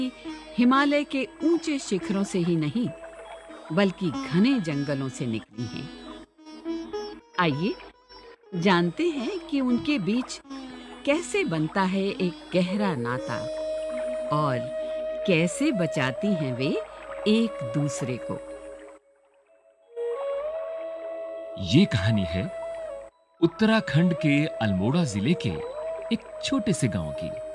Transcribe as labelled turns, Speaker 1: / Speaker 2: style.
Speaker 1: हिमालय के ऊंचे शिखरों से ही नहीं, बल्कि घने जंगलों से निकली हैं। आइए जानते हैं कि उनके बीच कैसे बनता है एक गहरा नाता और कैसे बचाती हैं वे एक दूसरे को।
Speaker 2: ये कहानी है उत्तराखंड के अल्मोड़ा जिले के एक छोटे से गांव की।